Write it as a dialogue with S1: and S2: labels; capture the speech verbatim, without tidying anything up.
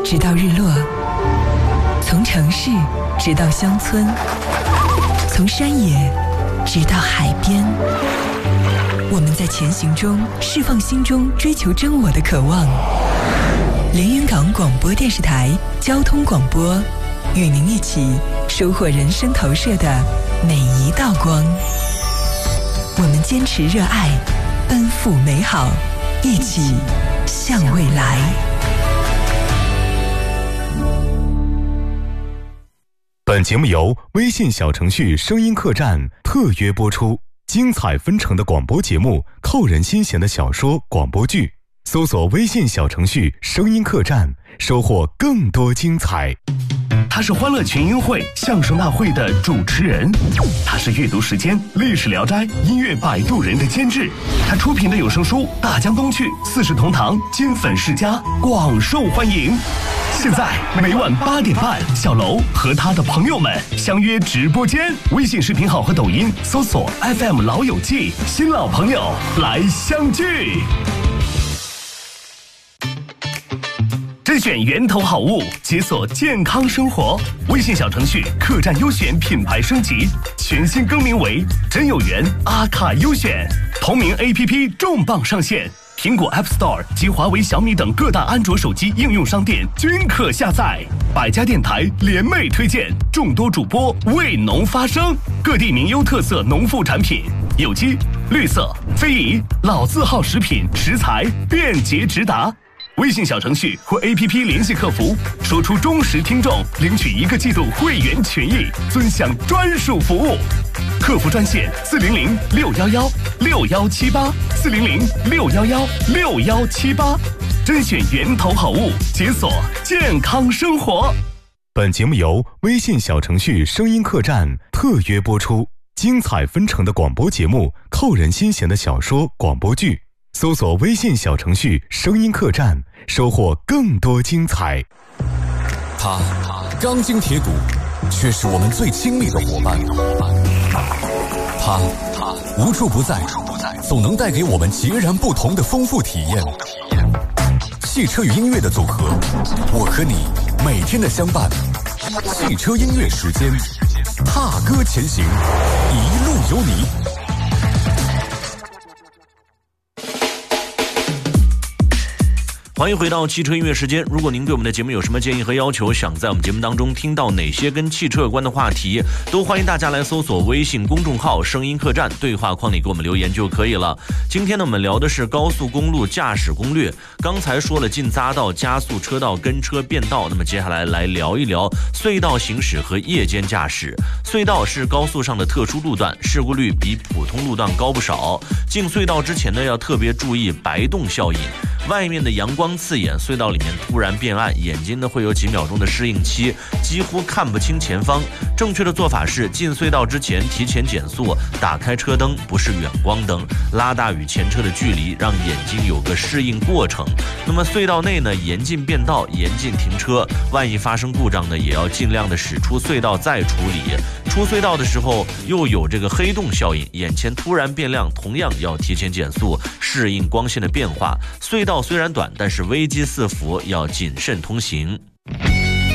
S1: 直到日落，从城市直到乡村，从山野直到海边。我们在前行中释放心中追求真我的渴望。连云港广播电视台交通广播，与您一起收获人生投射的每一道光。我们坚持热爱，奔赴美好，一起向未来。
S2: 本节目由微信小程序声音客栈特约播出，精彩纷呈的广播节目，扣人心弦的小说广播剧，搜索微信小程序声音客栈，收获更多精彩。
S3: 他是欢乐群英会相声大会的主持人，他是阅读时间历史聊斋音乐摆渡人的监制，他出品的有声书大江东去四世同堂金粉世家广受欢迎。现在每晚八点半，小楼和他的朋友们相约直播间，微信视频号和抖音搜索 F M 老友记，新老朋友来相聚。甄选源头好物，解锁健康生活。微信小程序客栈优选品牌升级，全新更名为真有缘阿卡优选。同名 A P P 重磅上线，苹果 App Store 及华为、小米等各大安卓手机应用商店均可下载。百家电台联袂推荐，众多主播为农发声，各地名优特色农副产品，有机、绿色、非遗、老字号食品食材便捷直达。微信小程序或 A P P 联系客服，说出忠实听众领取一个季度会员权益，尊享专属服务。客服专线四零零六幺幺六幺七八四零零六幺幺六幺七八，甄选源头好物，解锁健康生活。
S2: 本节目由微信小程序声音客栈特约播出，精彩纷呈的广播节目，扣人心弦的小说广播剧。搜索微信小程序声音客栈，收获更多精彩。
S4: 他钢筋铁骨，却是我们最亲密的伙伴。他无处不在，总能带给我们截然不同的丰富体验。汽车与音乐的组合，我和你每天的相伴。汽车音乐时间，踏歌前行，一路有你。
S5: 欢迎回到汽车音乐时间。如果您对我们的节目有什么建议和要求，想在我们节目当中听到哪些跟汽车有关的话题，都欢迎大家来搜索微信公众号声音客栈，对话框里给我们留言就可以了。今天呢，我们聊的是高速公路驾驶攻略。刚才说了进匝道、加速车道、跟车变道，那么接下来来聊一聊隧道行驶和夜间驾驶。隧道是高速上的特殊路段，事故率比普通路段高不少。进隧道之前呢，要特别注意白洞效应。外面的阳光刺眼，隧道里面突然变暗，眼睛呢会有几秒钟的适应期，几乎看不清前方。正确的做法是进隧道之前提前减速，打开车灯，不是远光灯，拉大与前车的距离，让眼睛有个适应过程。那么隧道内呢，严禁变道，严禁停车，万一发生故障呢，也要尽量的驶出隧道再处理。出隧道的时候又有这个黑洞效应，眼前突然变亮，同样要提前减速，适应光线的变化。隧道虽然短，但是危机四伏，要谨慎通行。